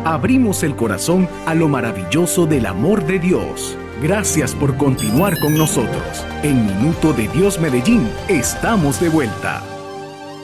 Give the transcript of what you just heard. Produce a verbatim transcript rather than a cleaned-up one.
abrimos el corazón a lo maravilloso del amor de Dios. Gracias por continuar con nosotros. En Minuto de Dios Medellín, estamos de vuelta.